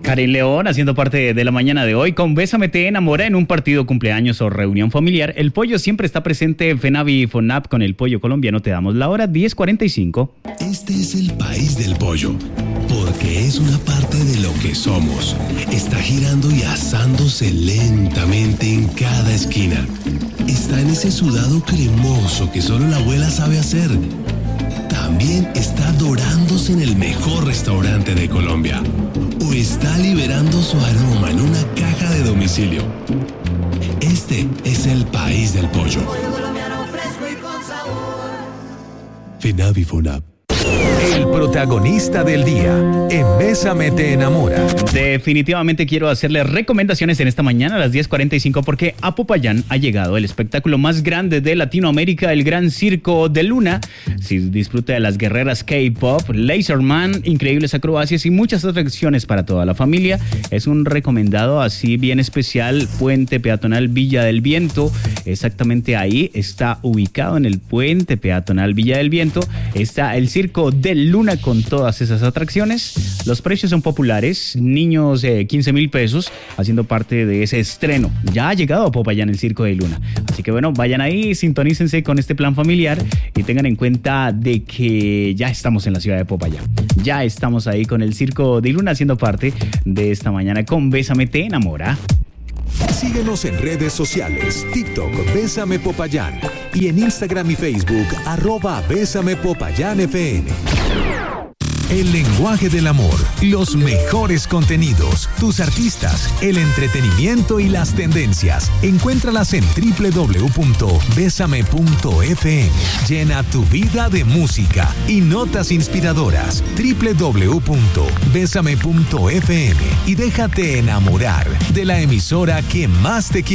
Karin León haciendo parte de la mañana de hoy con Bésame te enamora en un partido, cumpleaños o reunión familiar. El pollo siempre está presente en FENAVI y FONAP. Con el pollo colombiano te damos la hora 10:45. Este es el país del pollo, porque es una parte de lo que somos. Está girando y asándose lentamente en cada esquina. Está en ese sudado cremoso que solo la abuela sabe hacer. También está dorándose en el mejor restaurante de Colombia. O está liberando su aroma en una caja de domicilio. Este es el país del pollo. FENAVI FONAP. El protagonista del día en Bésame te enamora. Definitivamente quiero hacerle recomendaciones en esta mañana a las 10:45 porque a Popayán ha llegado el espectáculo más grande de Latinoamérica, el Gran Circo de Luna. Si disfruta de las guerreras K-pop, Laserman, increíbles acrobacias y muchas atracciones para toda la familia, es un recomendado así bien especial. Puente peatonal Villa del Viento, exactamente ahí está ubicado, en el puente peatonal Villa del Viento está el Circo de Luna con todas esas atracciones. Los precios son populares, niños 15,000 pesos, haciendo parte de ese estreno. Ya ha llegado a Popayán el Circo de Luna, así que bueno, vayan ahí, sintonícense con este plan familiar y tengan en cuenta de que ya estamos en la ciudad de Popayán. Ya estamos ahí con el Circo de Luna haciendo parte de esta mañana con Bésame te enamora. Síguenos en redes sociales, TikTok, Bésame Popayán, y en Instagram y Facebook, @Bésame Popayán FM. El lenguaje del amor, los mejores contenidos, tus artistas, el entretenimiento y las tendencias. Encuéntralas en www.besame.fm. Llena tu vida de música y notas inspiradoras. www.besame.fm y déjate enamorar de la emisora que más te quiere.